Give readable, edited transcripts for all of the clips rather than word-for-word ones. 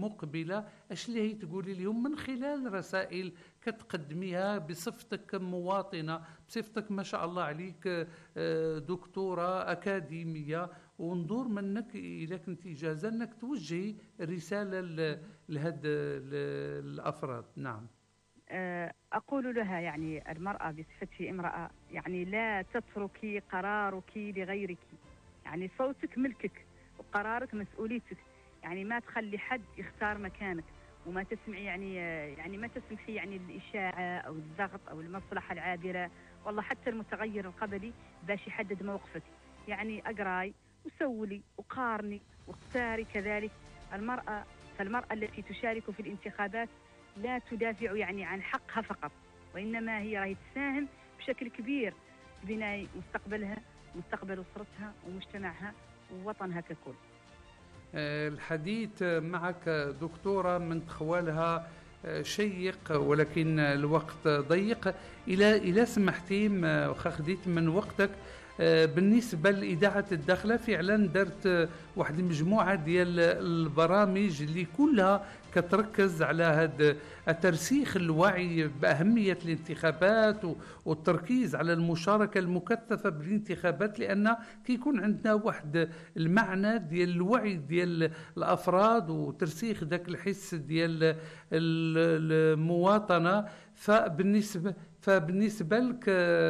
المقبلة اش اللي هي تقولي لهم من خلال رسائل كتقدميها بصفتك كمواطنة، بصفتك ما شاء الله عليك دكتورة أكاديمية، وندور منك إذا كنت إجازة أنك توجهي رسالة لهذه الأفراد. نعم. أقول لها يعني المرأة بصفتها امرأة يعني لا تتركي قرارك لغيرك، يعني صوتك ملكك وقرارك مسؤوليتك، يعني ما تخلي حد يختار مكانك، وما تسمعي يعني ما تسمحي يعني الإشاعة أو الضغط أو المصلحة العابرة، والله حتى المتغير القبلي باش يحدد موقفك. يعني أقراي وسولي وقارني واختاري كذلك. فالمرأة التي تشارك في الانتخابات لا تدافع يعني عن حقها فقط، وإنما هي راهي تساهم بشكل كبير في بناء مستقبلها، مستقبل أسرتها ومجتمعها ووطنها ككل. الحديث معك دكتورة من تخوالها شيق، ولكن الوقت ضيق. إلى سمحتي وخديت من وقتك، بالنسبة لإذاعة الداخلة فعلا درت واحد المجموعة ديال البرامج اللي كلها كتركز على هذا ترسيخ الوعي بأهمية الانتخابات والتركيز على المشاركة المكثفة بالانتخابات، لأن كيكون عندنا واحد المعنى ديال الوعي ديال الأفراد وترسيخ ذاك الحس ديال المواطنة. فبالنسبة لك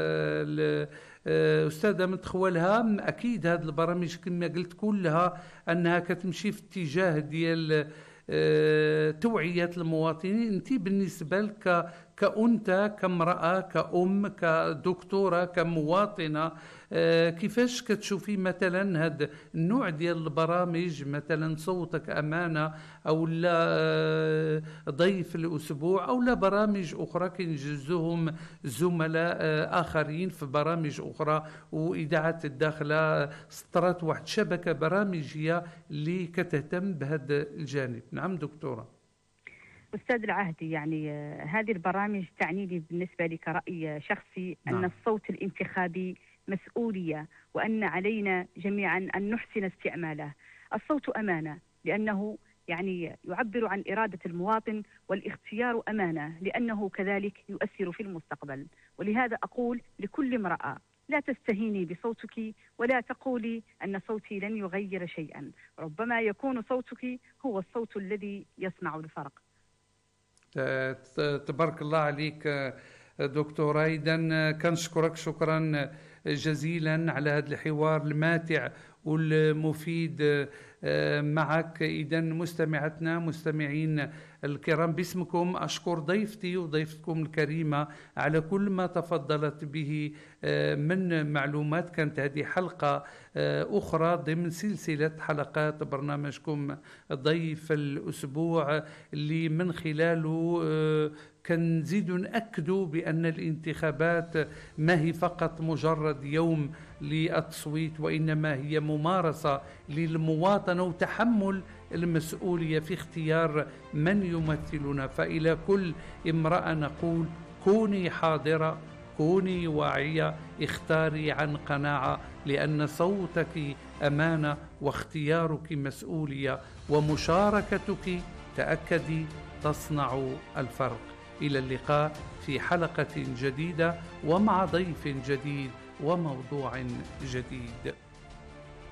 أستاذة من تخولها، أكيد هذه البرامج كما قلت كلها أنها كتمشي في اتجاه ديال توعية المواطنين. أنت بالنسبة لك كأنثى، كامرأة، كأم، كدكتورة، كمواطنة، كيفاش كتشوفي مثلا هذا النوع ديال البرامج، مثلا صوتك أمانة أو لا ضيف الأسبوع أو لا برامج أخرى كينجزوهم زملاء آخرين في برامج أخرى، وإذاعة الداخلة سطرت واحد شبكة برامجية اللي كتهتم بهذا الجانب. نعم دكتورة. أستاذ العهدي، يعني هذه البرامج تعني لي بالنسبة لي كرأي شخصي أن الصوت الانتخابي مسؤولية، وأن علينا جميعا أن نحسن استعماله. الصوت أمانة لأنه يعني يعبر عن إرادة المواطن، والاختيار أمانة لأنه كذلك يؤثر في المستقبل. ولهذا أقول لكل امرأة لا تستهيني بصوتك، ولا تقولي أن صوتي لن يغير شيئا، ربما يكون صوتك هو الصوت الذي يصنع الفرق. تبارك الله عليك دكتورة. إذن كنشكرك شكرا جزيلا على هذا الحوار الماتع والمفيد معك. إذن مستمعتنا مستمعين الكرام، باسمكم أشكر ضيفتي وضيفتكم الكريمة على كل ما تفضلت به من معلومات. كانت هذه حلقة أخرى ضمن سلسلة حلقات برنامجكم ضيف الأسبوع، اللي من خلاله كنزيد نأكدوا بأن الانتخابات ما هي فقط مجرد يوم للتصويت، وإنما هي ممارسة للمواطنة وتحمل المسؤولية في اختيار من يمثلنا. فإلى كل امرأة نقول: كوني حاضرة، كوني واعية، اختاري عن قناعة، لأن صوتك أمانة واختيارك مسؤولية، ومشاركتك تأكدي تصنع الفرق. إلى اللقاء في حلقة جديدة ومع ضيف جديد وموضوع جديد.